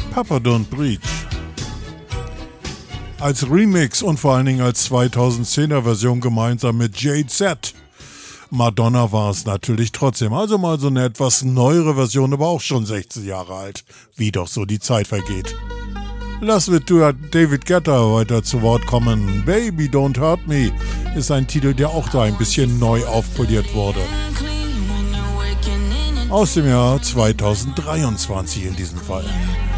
Papa Don't Preach. Als Remix und vor allen Dingen als 2010er Version gemeinsam mit Jay Z. Madonna war es natürlich trotzdem, also mal so eine etwas neuere Version, aber auch schon 16 Jahre alt, wie doch so die Zeit vergeht. Lass mit David Guetta weiter zu Wort kommen. Baby Don't Hurt Me ist ein Titel, der auch da ein bisschen neu aufpoliert wurde. Aus dem Jahr 2023 in diesem Fall.